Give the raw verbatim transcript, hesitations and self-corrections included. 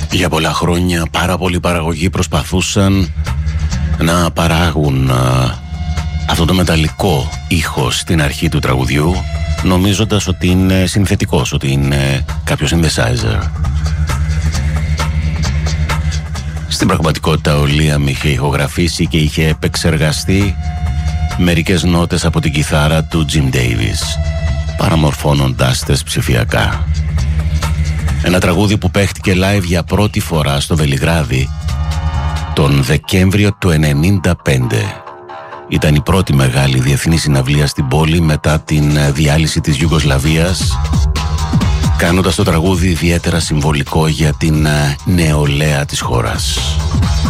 Για πολλά χρόνια πάρα πολλοί παραγωγοί προσπαθούσαν να παράγουν α, αυτό το μεταλλικό ήχο στην αρχή του τραγουδιού, νομίζοντας ότι είναι συνθετικός, ότι είναι κάποιο synthesizer. Στην πραγματικότητα ο Liam είχε ηχογραφήσει και είχε επεξεργαστεί μερικές νότες από την κιθάρα του Jim Davis, παραμορφώνοντάς τες ψηφιακά. Ένα τραγούδι που παίχτηκε live για πρώτη φορά στο Βελιγράδι τον Δεκέμβριο του ενενήντα πέντε. Ήταν η πρώτη μεγάλη διεθνή συναυλία στην πόλη μετά την διάλυση της Ιουγκοσλαβίας, κάνοντας το τραγούδι ιδιαίτερα συμβολικό για την νεολαία της χώρας.